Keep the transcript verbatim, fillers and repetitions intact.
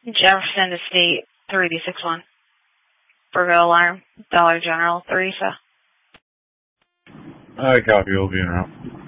Jefferson Estate, three D six one. Burgo Alarm, Dollar General, Theresa. I copy, will be in route.